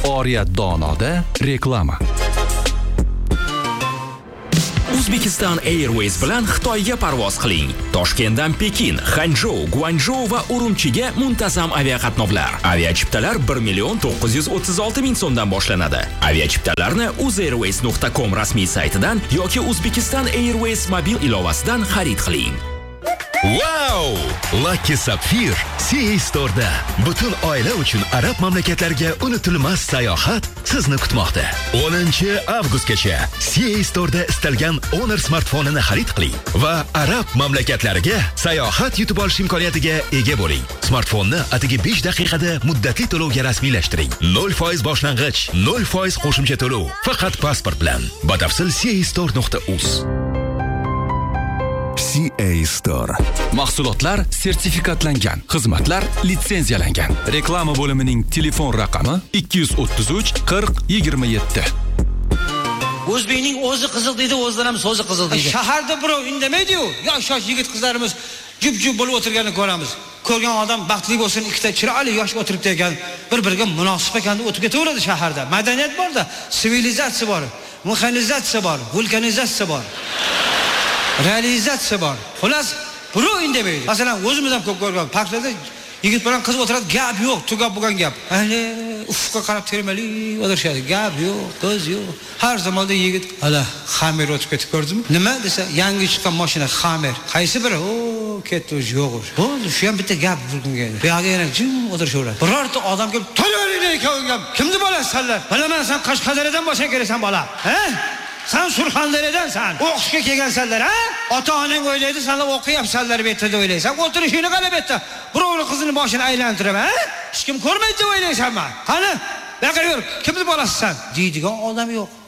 Oriyat Donoda reklama. Uzbekistan Airways bilan Xitoyga parvoz qiling. Toshkentdan Pekin, Hanzhou, Guangzhou va Urumchiga muntazam aviaqatnovlar. Aviachiptalar 1,936,000 so'mdan boshlanadi. Aviachiptalarni uzairways.com rasmiy saytidan yoki Uzbekistan Airways mobil ilovasidan xarid qiling. Wow! Lucky Sapphire CA Store'da butun oila uchun arab mamlakatlariga unutilmas sayohat sizni kutmoqda. 10-avgustgacha CA Store'da istalgan Honor smartfonini xarid qiling va arab mamlakatlariga sayohat yutib olish imkoniyatiga ega bo'ling. Smartfonni atigi 5 daqiqada muddatli to'lovga rasmiylashtiring. 0% boshlang'ich, 0% qo'shimcha to'lov. Faqat pasport bilan. Batafsil castore.uz. CA Store. Mahsulotlar sertifikatlangan, xizmatlar litsenziyalangan. Reklama bo'limining telefon raqami 233 40 27. O'zbekning o'zi qiziq deydi, o'zidan ham so'zi qiziq deydi. Shaharda birov indamaydi-yu, yosh yigit qizlarimiz jup-jup bo'lib o'tirganini ko'ramiz. Ko'rgan odam baxtli bo'lsin, ikkita chiroyli yosh o'tiribdi ekan, bir-biriga munosib ekan deb o'tib ketaveradi shaharda. Madaniyat bor-da, sivilizatsiya bor, mexanizatsiya bor, vulkanizatsiya bor. Realizatsiya bor. Xullas, birov indamaydi. Masalan, o'zimiz ham ko'p ko'rgan parklarda yigit bilan qiz o'tiradi, gap yo'q, tugab bo'lgan gap. Ufqqa qarab termali o'tirishadi, gap yo'q, ko'z yo'q. Har zamonda yigit, "Ala, Hammer o'tib ketib ko'rdingmi?" Nima desa, yangi chiqqan mashina Hammer. Qaysi biri? Ketdi, yo'q. Bo'ldi, shu ham bitta gap bo'lgan. Bu yerga yana jim o'tirishaveradi. Birorta odam kelib, "To'laveringlar ekan, kimni bo'lasiz-sanlar?" "Bilaman, sen Qashqadaryodan bo'lsang keraksan, bola." Ha? Sen Surxondaryodan sen. O'qishga kelgansanlar, ha? Ota-onang o'ylaydi, senlar o'qiyapsanlar bu yerda deb o'ylaysan. O'tirishingni qarab yerda. Birovning qizining boshini aylantirib, ha? Hech kim ko'rmaydi deb o'ylaysanmi? Qani, yoqqa yur. Kimni bolasisan? Deydigan odam yo'q.